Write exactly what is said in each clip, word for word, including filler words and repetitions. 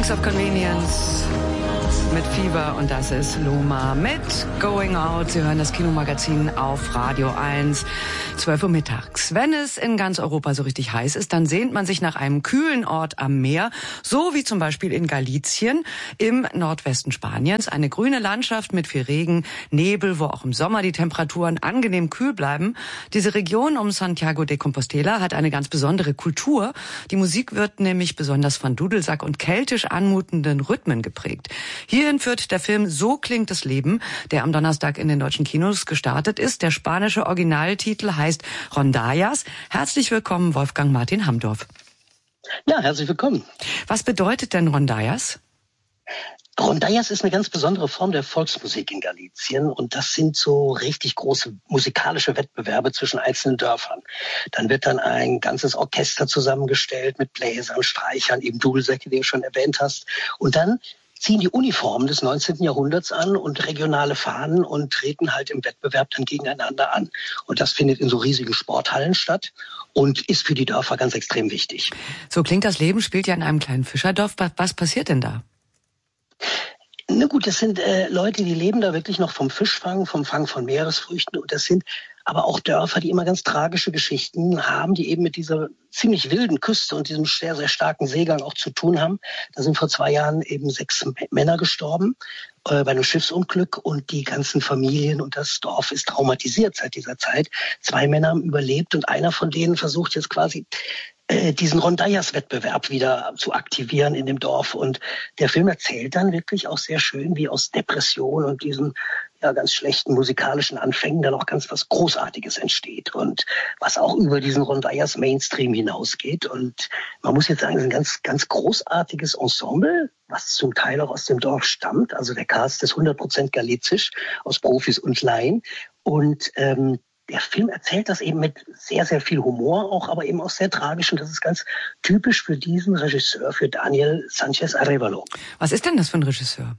Kings of Convenience mit Fieber und das ist Loma mit Going Out. Sie hören das Kinomagazin auf Radio eins, zwölf Uhr mittags. Wenn es in ganz Europa so richtig heiß ist, dann sehnt man sich nach einem kühlen Ort am Meer, so wie zum Beispiel in Galicien im Nordwesten Spaniens. Eine grüne Landschaft mit viel Regen, Nebel, wo auch im Sommer die Temperaturen angenehm kühl bleiben. Diese Region um Santiago de Compostela hat eine ganz besondere Kultur. Die Musik wird nämlich besonders von Dudelsack und keltisch anmutenden Rhythmen geprägt. Hierhin führt der Film So klingt das Leben, der am Donnerstag in den deutschen Kinos gestartet ist. Der spanische Originaltitel heißt Rondallas. Herzlich willkommen, Wolfgang Martin Hamdorf. Ja, herzlich willkommen. Was bedeutet denn Rondallas? Rondallas ist eine ganz besondere Form der Volksmusik in Galicien und das sind so richtig große musikalische Wettbewerbe zwischen einzelnen Dörfern. Dann wird dann ein ganzes Orchester zusammengestellt mit Bläsern, Streichern, eben Dudelsäcke, die du schon erwähnt hast. Und dann ziehen die Uniformen des neunzehnten Jahrhunderts an und regionale Fahnen und treten halt im Wettbewerb dann gegeneinander an. Und das findet in so riesigen Sporthallen statt und ist für die Dörfer ganz extrem wichtig. So klingt das Leben, spielt ja in einem kleinen Fischerdorf. Was passiert denn da? Na gut, das sind äh, Leute, die leben da wirklich noch vom Fischfang, vom Fang von Meeresfrüchten. Und das sind aber auch Dörfer, die immer ganz tragische Geschichten haben, die eben mit dieser ziemlich wilden Küste und diesem sehr, sehr starken Seegang auch zu tun haben. Da sind vor zwei Jahren eben sechs Männer gestorben äh, bei einem Schiffsunglück und die ganzen Familien und das Dorf ist traumatisiert seit dieser Zeit. Zwei Männer haben überlebt und einer von denen versucht jetzt quasi diesen Rondallas-Wettbewerb wieder zu aktivieren in dem Dorf. Und der Film erzählt dann wirklich auch sehr schön, wie aus Depression und diesen ja ganz schlechten musikalischen Anfängen dann auch ganz was Großartiges entsteht und was auch über diesen Rondallas-Mainstream hinausgeht. Und man muss jetzt sagen, es ist ein ganz, ganz großartiges Ensemble, was zum Teil auch aus dem Dorf stammt. Also der Cast ist hundert Prozent galizisch, aus Profis und Laien. Und ähm, der Film erzählt das eben mit sehr, sehr viel Humor auch, aber eben auch sehr tragisch. Und das ist ganz typisch für diesen Regisseur, für Daniel Sanchez Arévalo. Was ist denn das für ein Regisseur?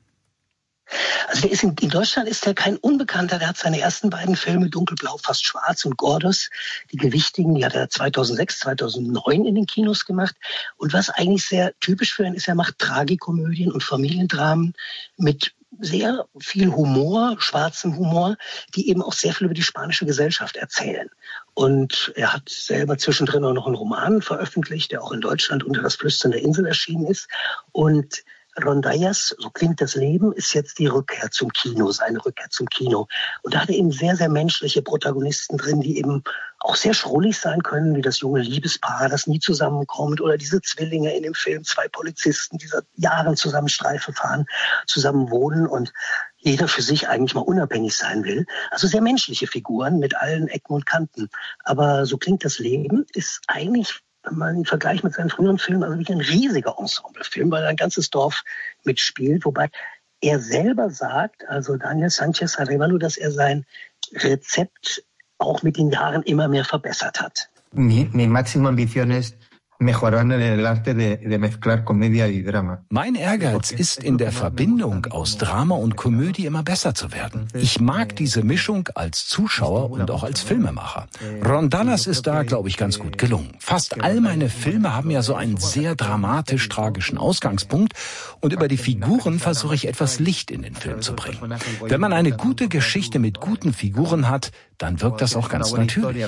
Also der ist in, in Deutschland ist er kein Unbekannter. Der hat seine ersten beiden Filme Dunkelblau, fast schwarz und Gordos, die gewichtigen, die hat er zweitausendsechs, zweitausendneun in den Kinos gemacht. Und was eigentlich sehr typisch für ihn ist, er macht Tragikomödien und Familiendramen mit sehr viel Humor, schwarzem Humor, die eben auch sehr viel über die spanische Gesellschaft erzählen. Und er hat selber zwischendrin auch noch einen Roman veröffentlicht, der auch in Deutschland unter das Flüstern der Insel erschienen ist. Und Rondallas, so klingt das Leben, ist jetzt die Rückkehr zum Kino, seine Rückkehr zum Kino. Und da hat er eben sehr, sehr menschliche Protagonisten drin, die eben auch sehr schrullig sein können, wie das junge Liebespaar, das nie zusammenkommt, oder diese Zwillinge in dem Film, zwei Polizisten, die seit Jahren zusammen Streife fahren, zusammen wohnen und jeder für sich eigentlich mal unabhängig sein will. Also sehr menschliche Figuren mit allen Ecken und Kanten. Aber so klingt das Leben, ist eigentlich, wenn man ihn vergleicht mit seinen früheren Filmen, also wirklich ein riesiger Ensemblefilm, weil ein ganzes Dorf mitspielt. Wobei er selber sagt, also Daniel Sanchez Arévalo, dass er sein Rezept auch mit den Jahren immer mehr verbessert hat. Mi, mi máxima ambición es mejorar en el arte de, de mezclar comedia y drama. Mein Ehrgeiz ist, in der Verbindung aus Drama und Komödie immer besser zu werden. Ich mag diese Mischung als Zuschauer und auch als Filmemacher. Rondallas ist da, glaube ich, ganz gut gelungen. Fast all meine Filme haben ja so einen sehr dramatisch-tragischen Ausgangspunkt und über die Figuren versuche ich etwas Licht in den Film zu bringen. Wenn man eine gute Geschichte mit guten Figuren hat, dann wirkt das auch ganz natürlich.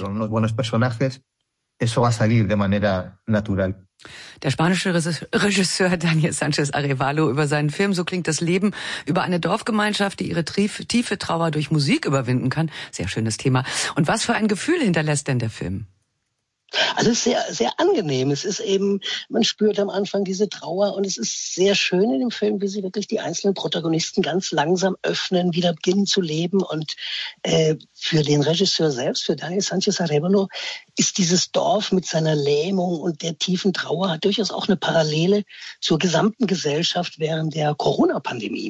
Eso va a salir de manera natural. Der spanische Regisseur Daniel Sanchez Arévalo über seinen Film So klingt das Leben, über eine Dorfgemeinschaft, die ihre tiefe Trauer durch Musik überwinden kann. Sehr schönes Thema. Und was für ein Gefühl hinterlässt denn der Film? Also es ist sehr, sehr angenehm. Es ist eben, man spürt am Anfang diese Trauer und es ist sehr schön in dem Film, wie sie wirklich die einzelnen Protagonisten ganz langsam öffnen, wieder beginnen zu leben. Und äh, für den Regisseur selbst, für Daniel Sanchez Arévalo, ist dieses Dorf mit seiner Lähmung und der tiefen Trauer hat durchaus auch eine Parallele zur gesamten Gesellschaft während der Corona-Pandemie.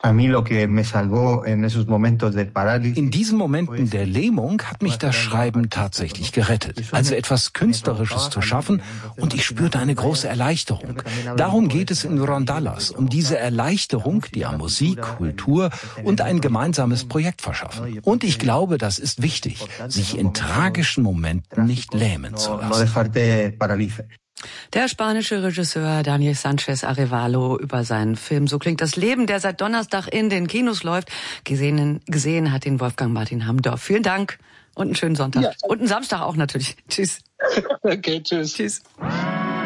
In diesen Momenten der Lähmung hat mich das Schreiben tatsächlich gerettet. Also etwas Künstlerisches zu schaffen und ich spürte eine große Erleichterung. Darum geht es in Rondallas, um diese Erleichterung, die an Musik, Kultur und ein gemeinsames Projekt verschaffen. Und ich glaube, das ist wichtig, sich in tragischen Momenten nicht lähmen zu lassen. Der spanische Regisseur Daniel Sanchez Arevalo über seinen Film So klingt das Leben, der seit Donnerstag in den Kinos läuft. Gesehen, gesehen hat ihn Wolfgang Martin Hamdorf. Vielen Dank und einen schönen Sonntag. Ja. Und einen Samstag auch natürlich. Tschüss. Okay, tschüss. Tschüss.